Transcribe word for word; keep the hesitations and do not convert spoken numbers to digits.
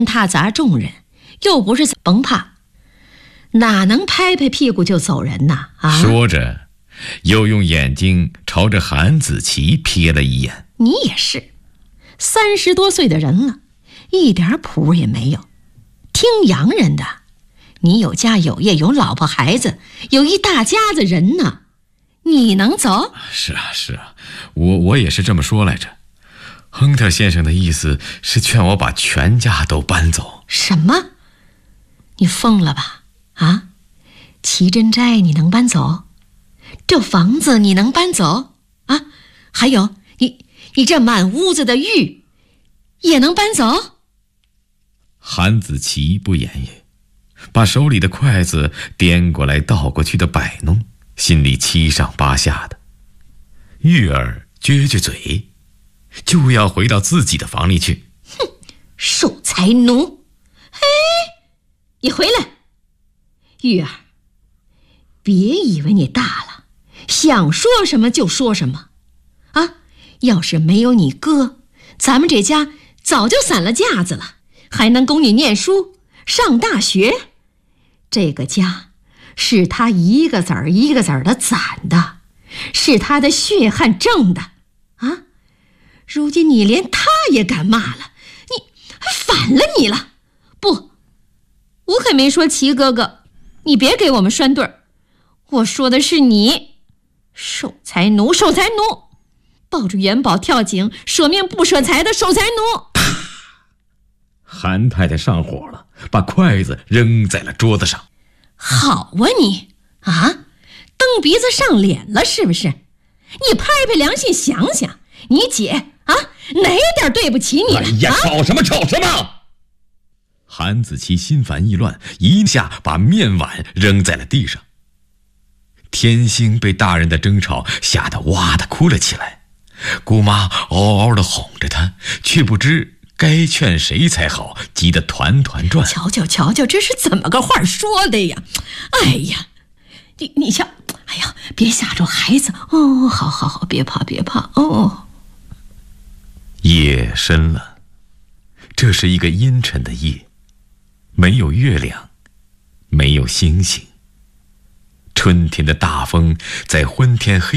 踏砸众人，又不是甭怕，哪能拍拍屁股就走人呢？啊！ 说着，又用眼睛朝着韩子琪瞥了一眼。 你也是，三十多岁的人了，一点谱也没有。听洋人的，你有家有业，有老婆孩子，有一大家子人呢，你能走？ 是啊，是啊，我我也是这么说来着。亨特先生的意思是劝我把全家都搬走。 什么？你疯了吧？啊？齐珍斋你能搬走？这房子你能搬走？啊？还有你你这满屋子的玉也能搬走？ 韩子琪不言语，把手里的筷子颠过来倒过去的摆弄，心里七上八下的。玉儿撅撅嘴，就要回到自己的房里去。 哼，守财奴！嘿，你回来，玉儿，别以为你大了，想说什么就说什么啊！要是没有你哥，咱们这家早就散了架子了，还能供你念书上大学。这个家是他一个子儿一个子儿的攒的，是他的血汗挣的啊！如今你连他也敢骂了，你还反了你了。不，我可没说齐哥哥，你别给我们拴对儿，我说的是你，守财奴，守财奴，抱着元宝跳井，舍命不舍财的守财奴。 韩太太上火了，把筷子扔在了桌子上。 好啊你啊，蹬鼻子上脸了是不是？你拍拍良心想想，你姐啊哪有点对不起你了？ 哎呀， 啊、 吵什么吵什么！韩子琪心烦意乱，一下把面碗扔在了地上。天星被大人的争吵吓得哇的哭了起来，姑妈嗷嗷地哄着她，却不知该劝谁才好，急得团团转。 瞧瞧瞧瞧，这是怎么个话说的呀？哎呀，你你瞧，哎呀，别吓着孩子哦！好好好，别怕别怕哦。 夜深了，这是一个阴沉的夜，没有月亮，没有星星。春天的大风在昏天黑